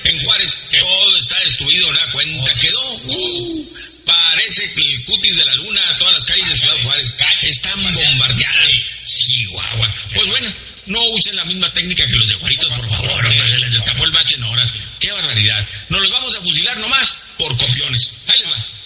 En Juárez todo está destruido, ¿no? Cuenta quedó. Parece que el cutis de la luna, todas las calles de Ciudad Juárez están bombardeadas. Chihuahua. Pues bueno, no usen la misma técnica que los de Juaritos, por favor. Hombre, se les destapó el bache en horas. ¡Qué barbaridad! Nos los vamos a fusilar nomás por copiones. Ahí les va.